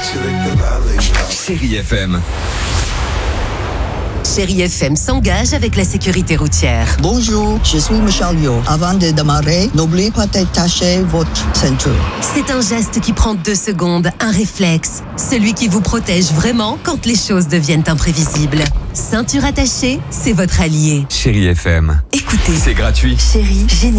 Chérie FM. Chérie FM s'engage avec la sécurité routière. Bonjour, je suis Michelle Yeoh. Avant de démarrer, n'oubliez pas d'attacher votre ceinture. C'est un geste qui prend 2 secondes, un réflexe. Celui qui vous protège vraiment quand les choses deviennent imprévisibles. Ceinture attachée, c'est votre allié. Chérie FM. Écoutez. C'est gratuit. Chérie, génial.